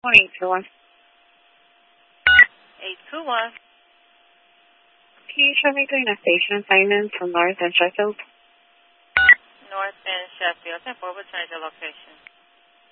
Morning, 821. 821. Can you show me doing a station assignment from North and Sheffield? North and Sheffield. And forward change your location.